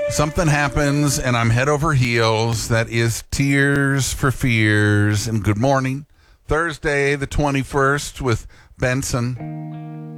Something happens and I'm head over heels. That is Tears for Fears. And good morning. Thursday, the 21st with Benson.